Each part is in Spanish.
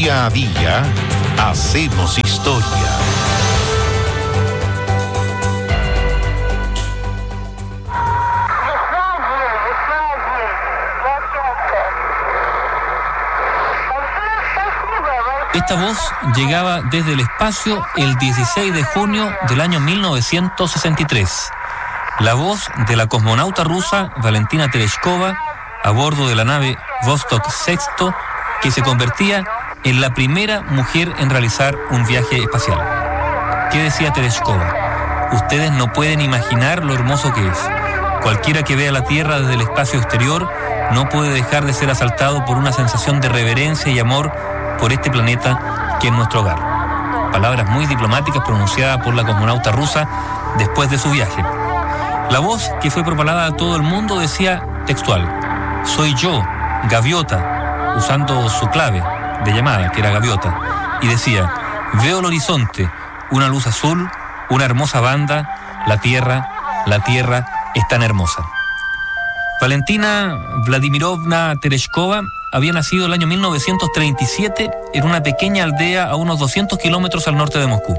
Día a día hacemos historia. Esta voz llegaba desde el espacio el 16 de junio del año 1963. La voz de la cosmonauta rusa Valentina Tereshkova a bordo de la nave Vostok 6, que se convertía en la primera mujer en realizar un viaje espacial. ¿Qué decía Tereshkova? Ustedes no pueden imaginar lo hermoso que es. Cualquiera que vea la Tierra desde el espacio exterior no puede dejar de ser asaltado por una sensación de reverencia y amor por este planeta que es nuestro hogar. Palabras muy diplomáticas pronunciadas por la cosmonauta rusa después de su viaje. La voz que fue propalada a todo el mundo decía textual: soy yo, Gaviota, usando su clave de llamada, que era Gaviota, y decía: veo el horizonte, una luz azul, una hermosa banda, la Tierra es tan hermosa. Valentina Vladimirovna Tereshkova había nacido el año 1937 en una pequeña aldea a unos 200 kilómetros al norte de Moscú.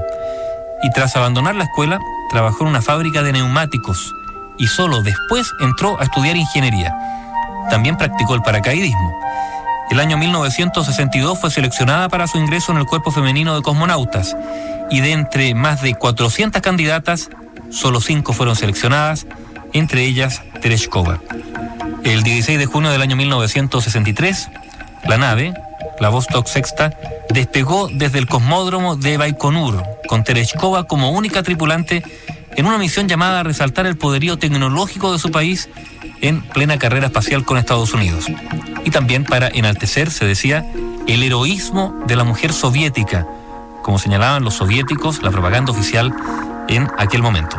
Y tras abandonar la escuela, trabajó en una fábrica de neumáticos y solo después entró a estudiar ingeniería. También practicó el paracaidismo. El año 1962 fue seleccionada para su ingreso en el cuerpo femenino de cosmonautas, y de entre más de 400 candidatas, solo 5 fueron seleccionadas, entre ellas Tereshkova. El 16 de junio del año 1963, la nave, la Vostok 6, despegó desde el cosmódromo de Baikonur, con Tereshkova como única tripulante en una misión llamada a resaltar el poderío tecnológico de su país en plena carrera espacial con Estados Unidos. Y también para enaltecer, se decía, el heroísmo de la mujer soviética, como señalaban los soviéticos, la propaganda oficial en aquel momento.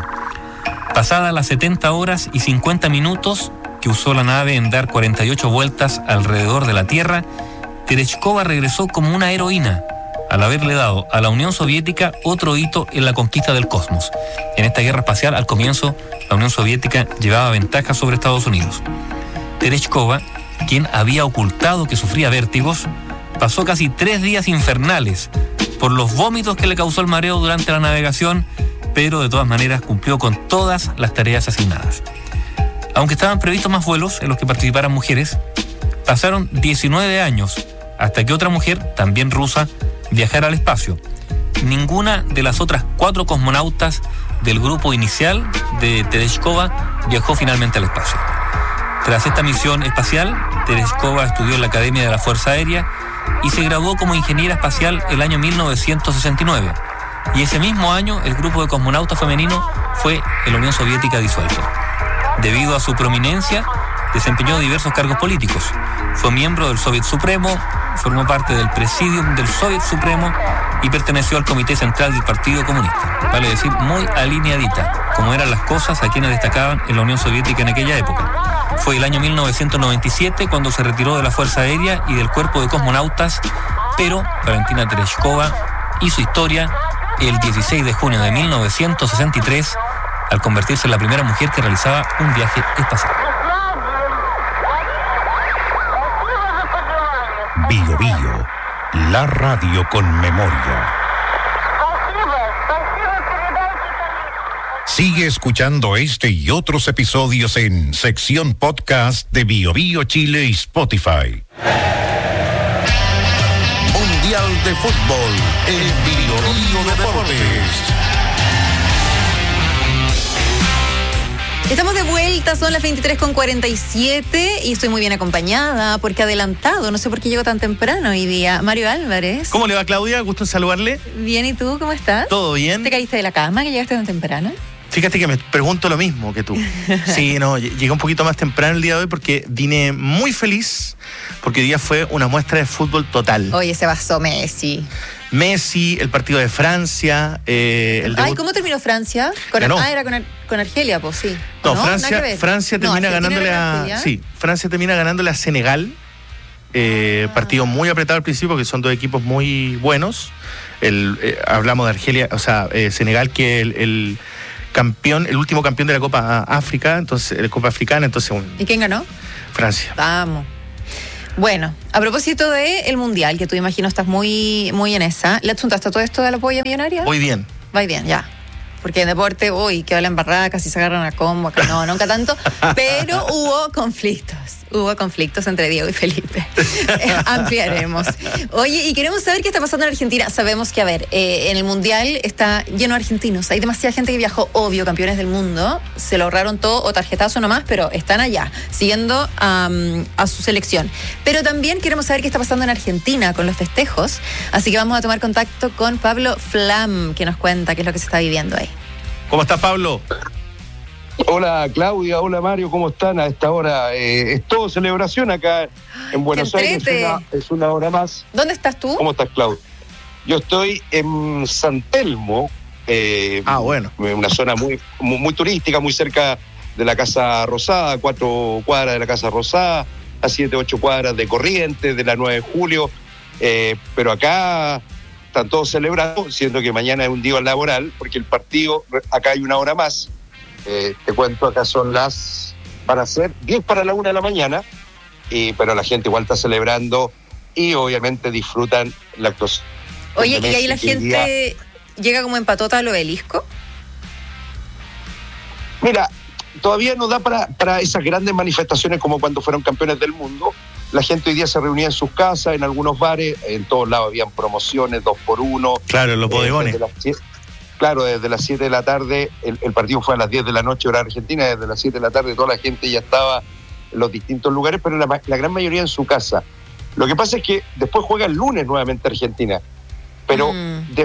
Pasadas las 70 horas y 50 minutos que usó la nave en dar 48 vueltas alrededor de la Tierra, Tereshkova regresó como una heroína, al haberle dado a la Unión Soviética otro hito en la conquista del cosmos. En esta guerra espacial, al comienzo, la Unión Soviética llevaba ventaja sobre Estados Unidos. Tereshkova, quien había ocultado que sufría vértigos, pasó casi 3 días infernales por los vómitos que le causó el mareo durante la navegación, pero de todas maneras cumplió con todas las tareas asignadas. Aunque estaban previstos más vuelos en los que participaran mujeres, pasaron 19 años hasta que otra mujer, también rusa, viajara al espacio. Ninguna de las otras 4 cosmonautas del grupo inicial de Tereshkova viajó finalmente al espacio. Tras esta misión espacial, Tereshkova estudió en la Academia de la Fuerza Aérea y se graduó como ingeniera espacial el año 1969. Y ese mismo año, el grupo de cosmonautas femenino fue en la Unión Soviética disuelto. Debido a su prominencia, desempeñó diversos cargos políticos. Fue miembro del Soviet Supremo, formó parte del Presidium del Soviet Supremo y perteneció al Comité Central del Partido Comunista. Vale decir, muy alineadita, como eran las cosas a quienes destacaban en la Unión Soviética en aquella época. Fue el año 1997 cuando se retiró de la Fuerza Aérea y del cuerpo de cosmonautas, pero Valentina Tereshkova hizo historia el 16 de junio de 1963 al convertirse en la primera mujer que realizaba un viaje espacial. Bio Bio, la radio con memoria. Sigue escuchando este y otros episodios en sección podcast de Bio Bio Chile y Spotify. Mundial de Fútbol en Bio Bio Deportes. Estamos de vuelta, son las 23:47 y estoy muy bien acompañada porque adelantado, no sé por qué llego tan temprano hoy día. Mario Álvarez. ¿Cómo le va, Claudia? Gusto en saludarle. Bien, ¿y tú? ¿Cómo estás? ¿Todo bien? ¿Te caíste de la cama que llegaste tan temprano? Fíjate que me pregunto lo mismo que tú. Sí, no, llegué un poquito más temprano el día de hoy porque vine muy feliz porque hoy día fue una muestra de fútbol total. Oye, se basó Messi, el partido de Francia, el debut. ¿Cómo terminó Francia? Era con Argelia, pues sí. No, Francia termina ganándole Francia termina ganándole a Senegal. Partido muy apretado al principio, que son dos equipos muy buenos. Hablamos de Argelia, Senegal, que el campeón, el último campeón de la Copa África, entonces la Copa Africana, entonces. ¿Y quién ganó? Francia. Vamos. Bueno, a propósito del Mundial, que tú imagino estás muy, muy en esa, ¿le achuntaste todo esto de la polla millonaria? Muy bien. Va bien, ya. Porque en deporte, que hablan barracas y se agarran a combo, acá no, nunca tanto, pero hubo conflictos entre Diego y Felipe. Ampliaremos. Oye, y queremos saber qué está pasando en Argentina. Sabemos que, en el Mundial está lleno de argentinos, hay demasiada gente que viajó, obvio, campeones del mundo, se lo ahorraron todo o tarjetazo nomás, pero están allá, siguiendo a su selección. Pero también queremos saber qué está pasando en Argentina con los festejos, así que vamos a tomar contacto con Pablo Flam, que nos cuenta qué es lo que se está viviendo ahí. ¿Cómo está, Pablo? Hola, Claudia. Hola, Mario. ¿Cómo están a esta hora? Es todo celebración acá en Buenos Aires. Es una hora más. ¿Dónde estás tú? ¿Cómo estás, Claudia? Yo estoy en San Telmo. Bueno. Una zona muy turística, muy cerca de la Casa Rosada, 4 cuadras de la Casa Rosada, a 7, 8 cuadras de Corrientes, de la 9 de julio. Pero acá están todos celebrando, siendo que mañana es un día laboral, porque el partido, acá hay una hora más. Te cuento, acá van a ser 10 para la 1 de la mañana, pero la gente igual está celebrando y obviamente disfrutan la actuación. Oye, ¿y ahí la gente llega como en patota al Obelisco? Mira, todavía no da para esas grandes manifestaciones como cuando fueron campeones del mundo. La gente hoy día se reunía en sus casas, en algunos bares, en todos lados habían promociones, 2x1. Claro, en los bodegones. Desde las 7 de la tarde, el partido fue a las 10 de la noche, hora argentina, desde las 7 de la tarde toda la gente ya estaba en los distintos lugares, pero la gran mayoría en su casa. Lo que pasa es que después juega el lunes nuevamente Argentina, pero...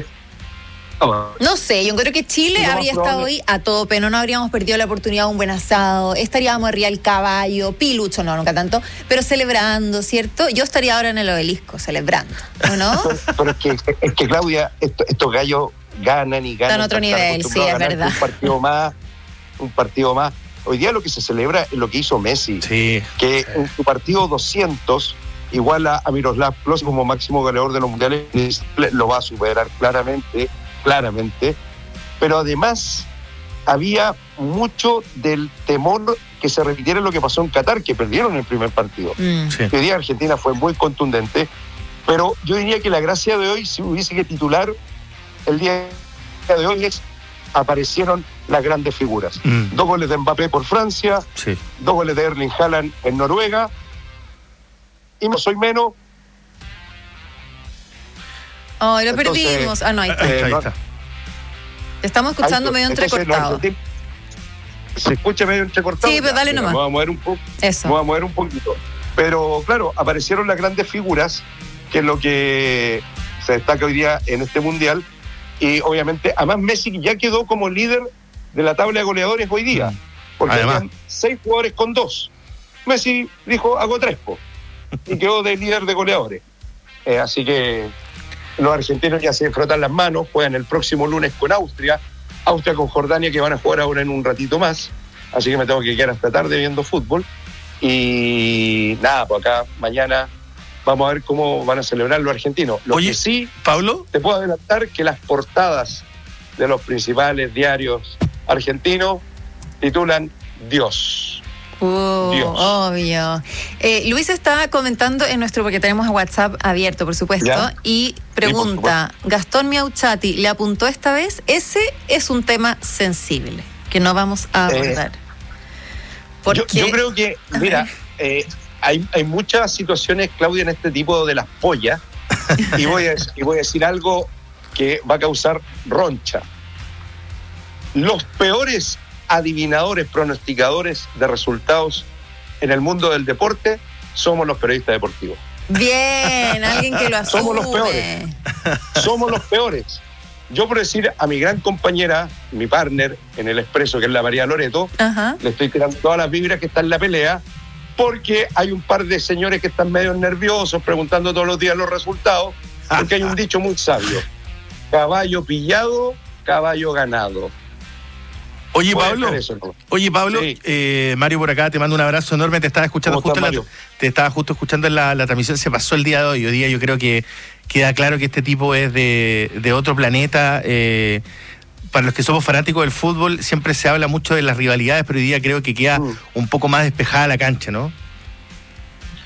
No sé, yo creo que Chile habría estado hoy a tope, no habríamos perdido la oportunidad de un buen asado, estaríamos arriba del caballo, pilucho, no, nunca tanto, pero celebrando, ¿cierto? Yo estaría ahora en el Obelisco, celebrando, ¿o no? Pero es que Claudia, estos gallos ganan y ganan. Están a otro nivel, sí, es verdad. Un partido más. Hoy día lo que se celebra es lo que hizo Messi, sí, que en su partido 200 iguala a Miroslav Klose como máximo goleador de los mundiales, lo va a superar claramente, pero además había mucho del temor que se repitiera lo que pasó en Qatar, que perdieron el primer partido. Sí. Hoy día Argentina fue muy contundente, pero yo diría que la gracia de hoy, si hubiese que titular el día de hoy, aparecieron las grandes figuras. 2 goles de Mbappé por Francia, 2 goles de Erling Haaland en Noruega, y no soy menos. Oh, lo perdimos. No, ahí está. Ahí está. Te estamos escuchando medio entrecortado. Se escucha medio entrecortado. Sí, pero dale nomás. Me voy a mover un poco. Eso. Me voy a mover un poquito. Pero claro, aparecieron las grandes figuras, que es lo que se destaca hoy día en este mundial. Y obviamente, además Messi ya quedó como líder de la tabla de goleadores hoy día. Porque habían 6 jugadores con 2. Messi dijo, hago 3, y quedó de líder de goleadores. Así que los argentinos ya se frotan las manos, juegan el próximo lunes con Austria con Jordania, que van a jugar ahora en un ratito más, así que me tengo que quedar hasta tarde viendo fútbol. Y nada, pues acá mañana vamos a ver cómo van a celebrar los argentinos. Oye, que sí, Pablo, te puedo adelantar que las portadas de los principales diarios argentinos titulan Dios. Dios. Obvio. Luis está comentando porque tenemos WhatsApp abierto, por supuesto, ¿ya? Y pregunta, sí, Gastón Miauchati, ¿le apuntó esta vez? Ese es un tema sensible que no vamos a abordar. Yo creo que, mira, hay muchas situaciones, Claudia, en este tipo de las pollas, y voy a decir algo que va a causar roncha. Los peores adivinadores, pronosticadores de resultados en el mundo del deporte somos los periodistas deportivos. Bien, alguien que lo asume. Somos los peores. Yo, por decir a mi gran compañera, mi partner en el Expreso, que es la María Loreto, le estoy tirando todas las vibras que está en la pelea, porque hay un par de señores que están medio nerviosos preguntando todos los días los resultados, porque hay un dicho muy sabio: caballo pillado, caballo ganado. Oye, Pablo, sí. Mario por acá, te mando un abrazo enorme. Te estaba escuchando justo escuchando en la transmisión. Se pasó el día de hoy. Hoy día yo creo que queda claro que este tipo es de otro planeta. Para los que somos fanáticos del fútbol, siempre se habla mucho de las rivalidades, pero hoy día creo que queda un poco más despejada la cancha, ¿no?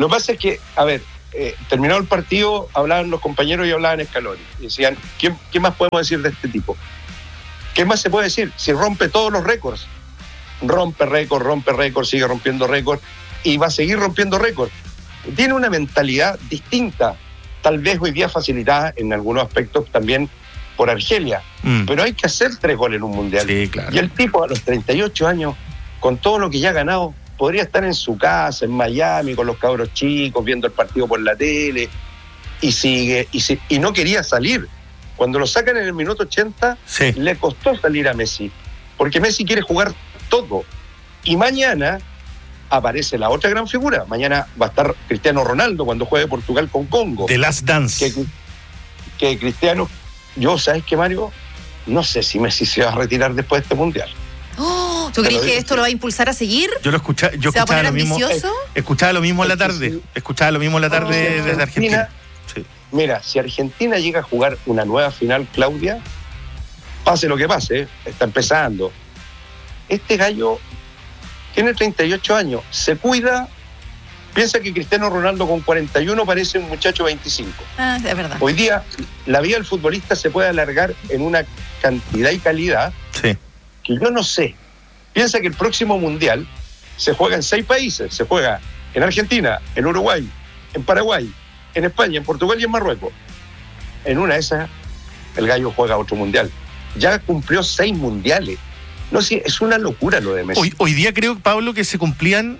Lo que pasa es que, a ver, terminado el partido, hablaban los compañeros y hablaban Scaloni. Y decían, ¿qué más podemos decir de este tipo? ¿Qué más se puede decir? Si rompe todos los récords. Rompe récord, sigue rompiendo récord y va a seguir rompiendo récord. Tiene una mentalidad distinta, tal vez hoy día facilitada en algunos aspectos también por Argelia, pero hay que hacer 3 goles en un mundial. Sí, claro. Y el tipo a los 38 años, con todo lo que ya ha ganado, podría estar en su casa, en Miami, con los cabros chicos, viendo el partido por la tele, y sigue, y no quería salir. Cuando lo sacan en el minuto 80, sí, le costó salir a Messi, porque Messi quiere jugar todo. Y mañana aparece la otra gran figura. Mañana va a estar Cristiano Ronaldo cuando juegue Portugal con Congo. The Last Dance. Que Cristiano, yo, ¿sabes qué, Mario? No sé si Messi se va a retirar después de este mundial. ¿Tú crees que esto lo va a impulsar a seguir? Yo escuchaba lo mismo. Escuchaba lo mismo en la tarde. Escuchaba lo mismo en la tarde desde Argentina. Sí. Mira, si Argentina llega a jugar una nueva final, Claudia, pase lo que pase, está empezando. Este gallo tiene 38 años, se cuida, piensa que Cristiano Ronaldo con 41 parece un muchacho 25. Ah, es verdad. Hoy día la vida del futbolista se puede alargar en una cantidad y calidad que yo no sé. Piensa que el próximo mundial se juega en 6 países, se juega en Argentina, en Uruguay, en Paraguay, en España, en Portugal y en Marruecos. En una de esas el gallo juega otro mundial. Ya cumplió 6 mundiales. No, sí, es una locura lo de Messi. Hoy día creo, Pablo, que se cumplían,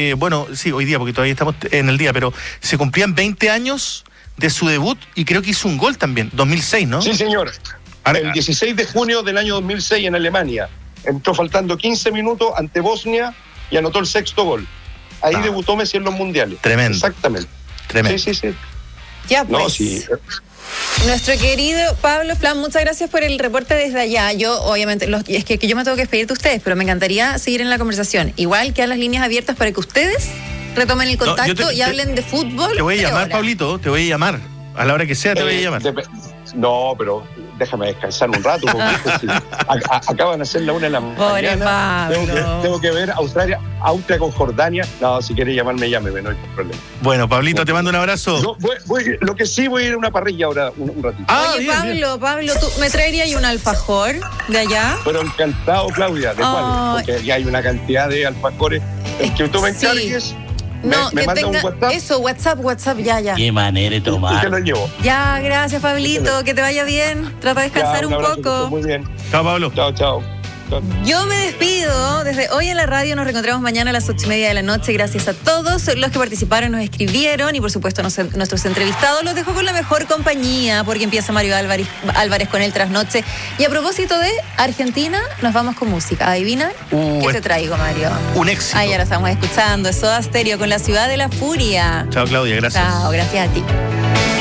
hoy día, porque todavía estamos en el día, pero se cumplían 20 años de su debut y creo que hizo un gol también, 2006, ¿no? Sí, señor. El 16 de junio del año 2006 en Alemania. Entró faltando 15 minutos ante Bosnia y anotó el 6º gol. Ahí debutó Messi en los mundiales. Tremendo. Exactamente. Tremendo. Sí. Ya, pues. No, sí. Nuestro querido Pablo Flan, muchas gracias por el reporte desde allá. Yo, obviamente, es que yo me tengo que despedir de ustedes, pero me encantaría seguir en la conversación. Igual quedan las líneas abiertas para que ustedes retomen el contacto y hablen de fútbol. Te voy a llamar, Pablito, te voy a llamar. A la hora que sea te voy a llamar. No, pero déjame descansar un rato, porque si acaban de hacer la 1 de la Pobre mañana. Tengo que ver Austria con Jordania. No, si quieres llamarme, llámeme, no hay problema. Bueno, Pablito, te mando un abrazo. Lo que sí, voy a ir a una parrilla ahora un ratito. Oye, bien, Pablo, ¿tú me traerías un alfajor de allá? Pero encantado, Claudia, ¿de cuál? Porque ya hay una cantidad de alfajores. El que tú me encargues... No, me manda un WhatsApp. Eso, WhatsApp, ya. Qué manera de tomar. Y te lo llevo. Ya, gracias, Pablito, que te vaya bien. Trata de descansar un poco. Muy bien. Chao, Pablo. Chao. Yo me despido desde hoy en la radio. Nos reencontramos mañana a las 8:30 de la noche. Gracias a todos los que participaron, nos escribieron y por supuesto nuestros entrevistados. Los dejo con la mejor compañía porque empieza Mario Álvarez con el trasnoche. Y a propósito de Argentina, nos vamos con música. ¿Adivina? ¿Qué te traigo, Mario? Un éxito. Ahí ya la estamos escuchando. Soda Stereo con La Ciudad de la Furia. Chao, Claudia, gracias. Chao, gracias a ti.